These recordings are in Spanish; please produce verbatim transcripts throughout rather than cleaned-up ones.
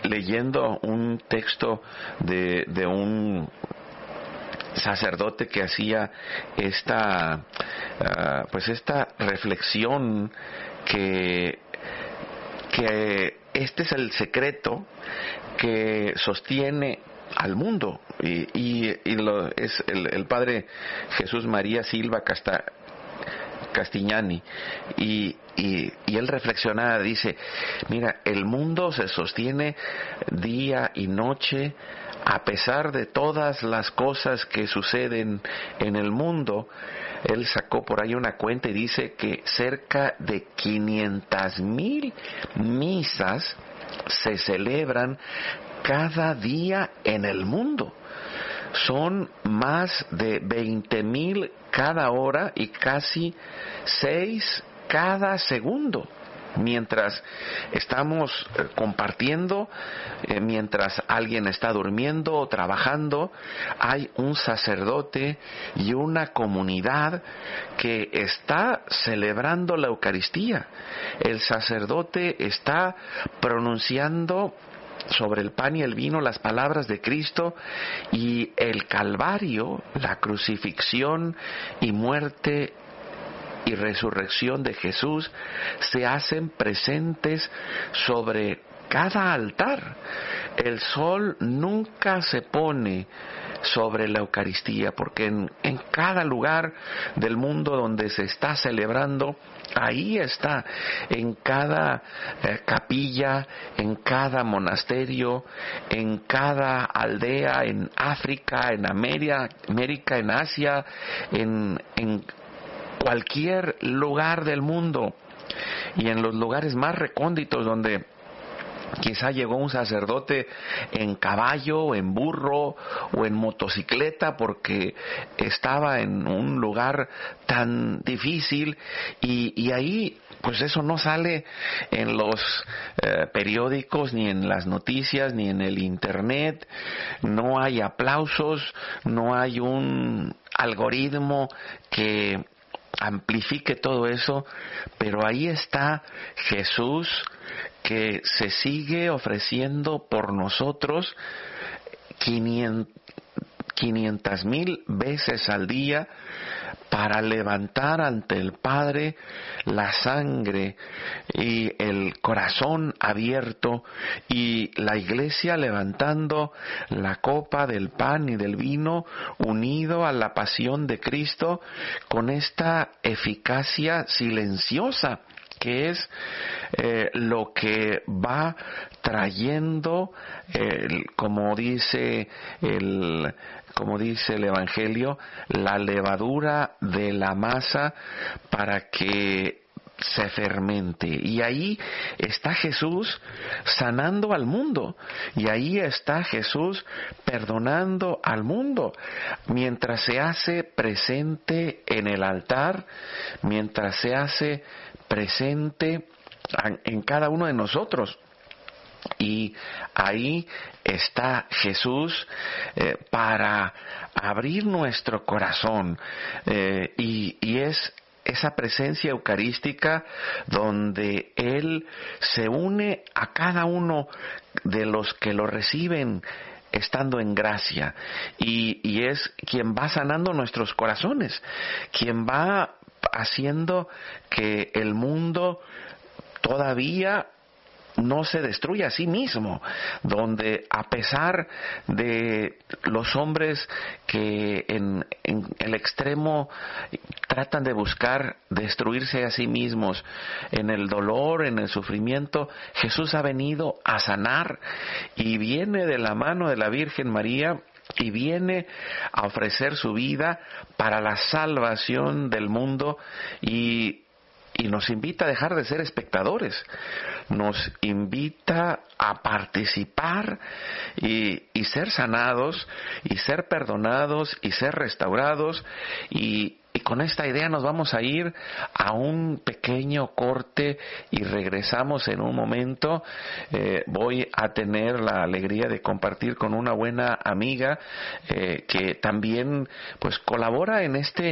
leyendo un texto de, de un sacerdote que hacía esta uh, pues esta reflexión que que este es el secreto que sostiene al mundo, y, y, y lo, es el, el padre Jesús María Silva Casta, Castignani, y, y, y él reflexionaba, dice, mira, el mundo se sostiene día y noche a pesar de todas las cosas que suceden en el mundo. Él sacó por ahí una cuenta y dice que cerca de quinientas mil misas se celebran cada día en el mundo. Son más de veinte mil cada hora y casi seis cada segundo. Mientras estamos compartiendo, eh, mientras alguien está durmiendo o trabajando, hay un sacerdote y una comunidad que está celebrando la Eucaristía. El sacerdote está pronunciando sobre el pan y el vino las palabras de Cristo, y el Calvario, la crucifixión y muerte y resurrección de Jesús se hacen presentes sobre cada altar. El sol nunca se pone sobre la Eucaristía, porque en, en cada lugar del mundo donde se está celebrando, ahí está, en cada eh, capilla, en cada monasterio, en cada aldea, en África, en América, América en Asia, en, en cualquier lugar del mundo, y en los lugares más recónditos donde quizá llegó un sacerdote en caballo, en burro o en motocicleta porque estaba en un lugar tan difícil, y, y ahí pues eso no sale en los eh, periódicos, ni en las noticias, ni en el internet. No hay aplausos, no hay un algoritmo que amplifique todo eso, pero ahí está Jesús, que se sigue ofreciendo por nosotros quinientas mil veces al día para levantar ante el Padre la sangre y el corazón abierto, y la Iglesia levantando la copa del pan y del vino unido a la pasión de Cristo con esta eficacia silenciosa que es eh, lo que va trayendo, eh, como dice el como dice el Evangelio, la levadura de la masa para que se fermente. Y ahí está Jesús sanando al mundo, y ahí está Jesús perdonando al mundo, mientras se hace presente en el altar, mientras se hace presente en cada uno de nosotros. Y ahí está Jesús eh, para abrir nuestro corazón, eh, y, y es esa presencia eucarística donde Él se une a cada uno de los que lo reciben estando en gracia, y, y es quien va sanando nuestros corazones, quien va haciendo que el mundo todavía no se destruye a sí mismo, donde a pesar de los hombres que en, en el extremo tratan de buscar destruirse a sí mismos, en el dolor, en el sufrimiento, Jesús ha venido a sanar, y viene de la mano de la Virgen María, y viene a ofrecer su vida para la salvación del mundo, y Y nos invita a dejar de ser espectadores, nos invita a participar y, y ser sanados, y ser perdonados, y ser restaurados. Y, y con esta idea nos vamos a ir a un pequeño corte y regresamos en un momento. Eh, voy a tener la alegría de compartir con una buena amiga eh, que también pues colabora en este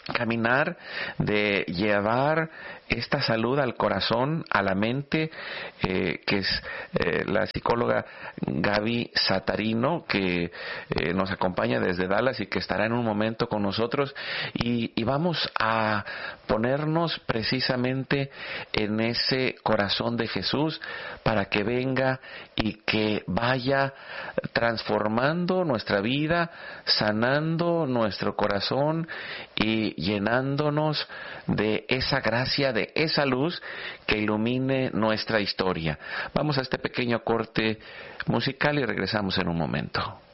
caminar, de llevar esta salud al corazón, a la mente, eh, que es eh, la psicóloga Gaby Satarino, que eh, nos acompaña desde Dallas y que estará en un momento con nosotros, y, y vamos a ponernos precisamente en ese corazón de Jesús para que venga y que vaya transformando nuestra vida, sanando nuestro corazón y llenándonos de esa gracia, de esa luz que ilumine nuestra historia. Vamos a este pequeño corte musical y regresamos en un momento.